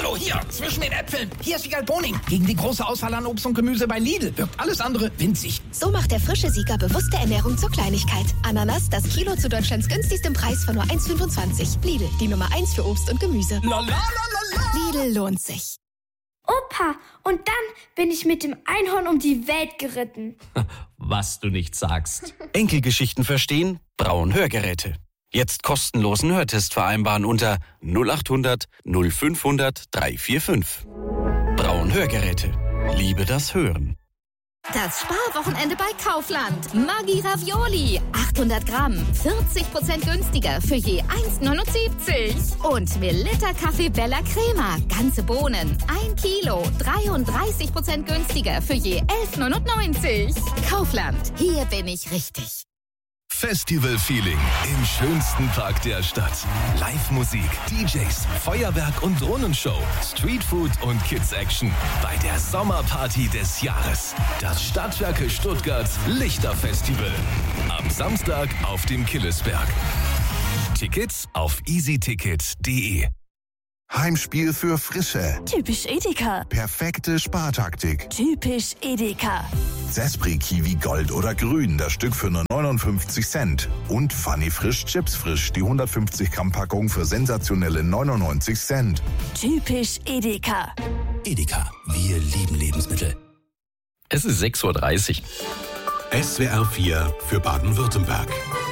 Hallo, hier, zwischen den Äpfeln. Hier ist Wiegald Boning. Gegen die große Auswahl an Obst und Gemüse bei Lidl wirkt alles andere winzig. So macht der frische Sieger bewusste Ernährung zur Kleinigkeit. Ananas, das Kilo zu Deutschlands günstigstem Preis von nur 1,25. Lidl, die Nummer 1 für Obst und Gemüse. Lidl lohnt sich. Opa, und dann bin ich mit dem Einhorn um die Welt geritten. Was du nicht sagst. Enkelgeschichten verstehen? Braun Hörgeräte. Jetzt kostenlosen Hörtest vereinbaren unter 0800 0500 345. Braun Hörgeräte. Liebe das Hören. Das Sparwochenende bei Kaufland. Maggi Ravioli. 800 Gramm. 40% günstiger für je 1,79. Und Melitta Kaffee Bella Crema. Ganze Bohnen. 1 Kilo. 33% günstiger für je 11,99. Kaufland. Hier bin ich richtig. Festival-Feeling im schönsten Park der Stadt. Live-Musik, DJs, Feuerwerk und Drohnenshow, Streetfood und Kids-Action bei der Sommerparty des Jahres. Das Stadtwerke Stuttgart Lichterfestival. Am Samstag auf dem Killesberg. Tickets auf easyticket.de. Heimspiel für Frische. Typisch Edeka. Perfekte Spartaktik. Typisch Edeka. Zespri Kiwi Gold oder Grün, das Stück für nur 59 Cent. Und Funny Frisch Chips Frisch, die 150 Gramm Packung für sensationelle 99 Cent. Typisch Edeka. Edeka, wir lieben Lebensmittel. Es ist 6:30 Uhr. SWR 4 für Baden-Württemberg.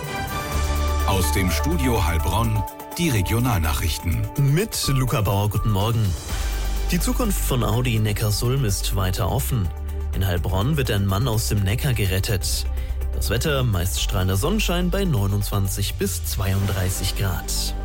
Aus dem Studio Heilbronn die Regionalnachrichten. Mit Luca Bauer, guten Morgen. Die Zukunft von Audi Neckarsulm ist weiter offen. In Heilbronn wird ein Mann aus dem Neckar gerettet. Das Wetter, meist strahlender Sonnenschein bei 29 bis 32 Grad.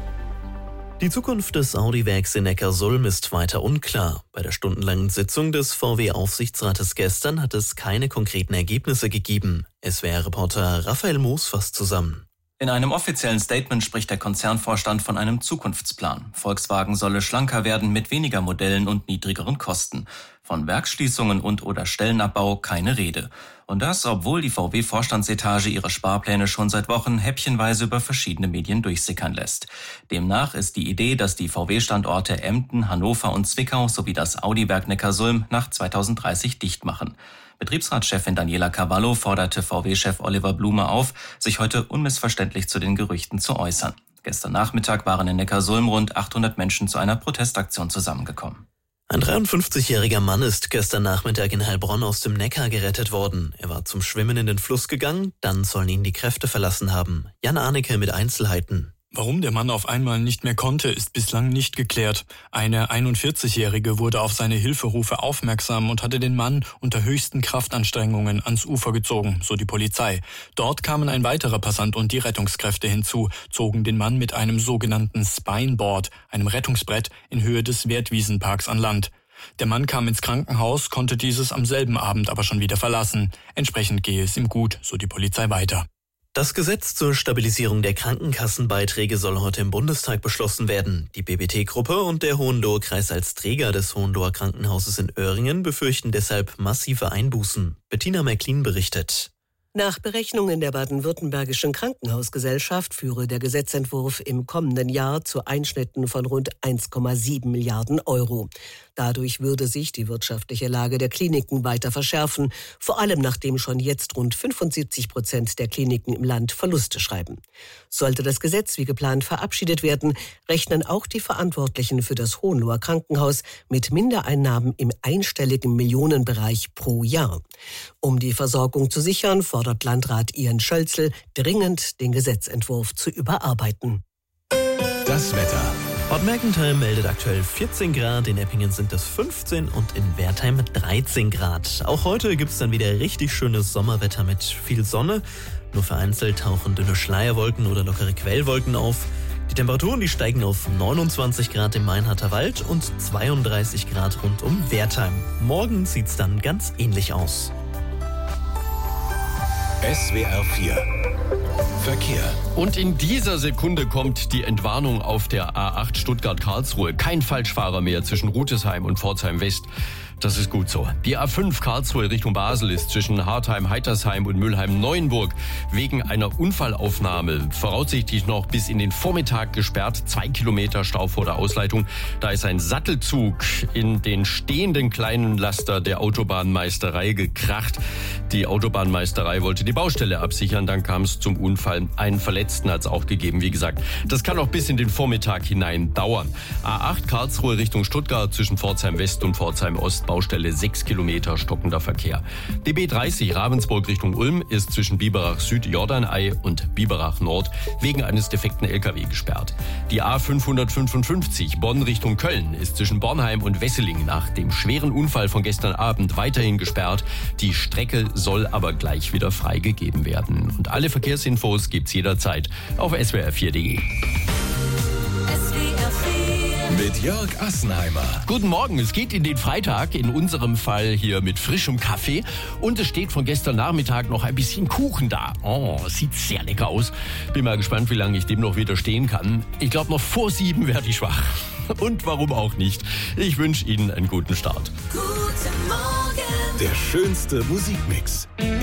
Die Zukunft des Audi-Werks in Neckarsulm ist weiter unklar. Bei der stundenlangen Sitzung des VW-Aufsichtsrates gestern hat es keine konkreten Ergebnisse gegeben. SWR-Reporter Raphael Moos fasst zusammen. In einem offiziellen Statement spricht der Konzernvorstand von einem Zukunftsplan. Volkswagen solle schlanker werden mit weniger Modellen und niedrigeren Kosten. Von Werksschließungen und/oder Stellenabbau keine Rede. Und das, obwohl die VW-Vorstandsetage ihre Sparpläne schon seit Wochen häppchenweise über verschiedene Medien durchsickern lässt. Demnach ist die Idee, dass die VW-Standorte Emden, Hannover und Zwickau sowie das Audi-Werk Neckarsulm nach 2030 dicht machen. Betriebsratschefin Daniela Cavallo forderte VW-Chef Oliver Blume auf, sich heute unmissverständlich zu den Gerüchten zu äußern. Gestern Nachmittag waren in Neckarsulm rund 800 Menschen zu einer Protestaktion zusammengekommen. Ein 53-jähriger Mann ist gestern Nachmittag in Heilbronn aus dem Neckar gerettet worden. Er war zum Schwimmen in den Fluss gegangen, dann sollen ihn die Kräfte verlassen haben. Jan Arnecke mit Einzelheiten. Warum der Mann auf einmal nicht mehr konnte, ist bislang nicht geklärt. Eine 41-Jährige wurde auf seine Hilferufe aufmerksam und hatte den Mann unter höchsten Kraftanstrengungen ans Ufer gezogen, so die Polizei. Dort kamen ein weiterer Passant und die Rettungskräfte hinzu, zogen den Mann mit einem sogenannten Spineboard, einem Rettungsbrett, in Höhe des Wertwiesenparks an Land. Der Mann kam ins Krankenhaus, konnte dieses am selben Abend aber schon wieder verlassen. Entsprechend gehe es ihm gut, so die Polizei weiter. Das Gesetz zur Stabilisierung der Krankenkassenbeiträge soll heute im Bundestag beschlossen werden. Die BBT-Gruppe und der Hohenloher Kreis als Träger des Hohenloher Krankenhauses in Öhringen befürchten deshalb massive Einbußen. Bettina Märklin berichtet. Nach Berechnungen der Baden-Württembergischen Krankenhausgesellschaft führe der Gesetzentwurf im kommenden Jahr zu Einschnitten von rund 1,7 Milliarden Euro. Dadurch würde sich die wirtschaftliche Lage der Kliniken weiter verschärfen, vor allem nachdem schon jetzt rund 75% der Kliniken im Land Verluste schreiben. Sollte das Gesetz wie geplant verabschiedet werden, rechnen auch die Verantwortlichen für das Hohenloher Krankenhaus mit Mindereinnahmen im einstelligen Millionenbereich pro Jahr. Um die Versorgung zu sichern, fordert Landrat Ian Schölzel dringend, den Gesetzentwurf zu überarbeiten. Das Wetter. Ort Mergentheim meldet aktuell 14 Grad, in Eppingen sind es 15 und in Wertheim 13 Grad. Auch heute gibt's dann wieder richtig schönes Sommerwetter mit viel Sonne. Nur vereinzelt tauchen dünne Schleierwolken oder lockere Quellwolken auf. Die Temperaturen, die steigen auf 29 Grad im Mainharter Wald und 32 Grad rund um Wertheim. Morgen sieht's dann ganz ähnlich aus. SWR 4 Verkehr. Und in dieser Sekunde kommt die Entwarnung auf der A8 Stuttgart-Karlsruhe. Kein Falschfahrer mehr zwischen Rütesheim und Pforzheim West. Das ist gut so. Die A5 Karlsruhe Richtung Basel ist zwischen Hartheim, Heitersheim und Mülheim-Neuenburg wegen einer Unfallaufnahme voraussichtlich noch bis in den Vormittag gesperrt. 2 Kilometer Stau vor der Ausleitung. Da ist ein Sattelzug in den stehenden kleinen Laster der Autobahnmeisterei gekracht. Die Autobahnmeisterei wollte die Baustelle absichern. Dann kam es zum Unfall. Einen Verletzten hat es auch gegeben. Wie gesagt, das kann auch bis in den Vormittag hinein dauern. A8 Karlsruhe Richtung Stuttgart zwischen Pforzheim West und Pforzheim Ost. Baustelle 6 Kilometer stockender Verkehr. Die B30 Ravensburg Richtung Ulm ist zwischen Biberach Süd Jordanei und Biberach Nord wegen eines defekten LKW gesperrt. Die A555 Bonn Richtung Köln ist zwischen Bornheim und Wesseling nach dem schweren Unfall von gestern Abend weiterhin gesperrt. Die Strecke soll aber gleich wieder freigegeben werden. Und alle Verkehrsinfos gibt's jederzeit auf swr4.de. Mit Jörg Assenheimer. Guten Morgen, es geht in den Freitag, in unserem Fall hier mit frischem Kaffee. Und es steht von gestern Nachmittag noch ein bisschen Kuchen da. Oh, sieht sehr lecker aus. Bin mal gespannt, wie lange ich dem noch widerstehen kann. Ich glaube, noch vor 7 werde ich schwach. Und warum auch nicht. Ich wünsche Ihnen einen guten Start. Guten Morgen. Der schönste Musikmix.